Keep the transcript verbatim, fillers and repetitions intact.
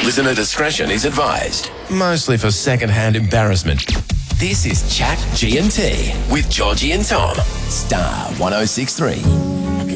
Listener discretion is advised. Mostly for second-hand embarrassment. This is Chat G and T with Georgie and Tom. Star one oh six three.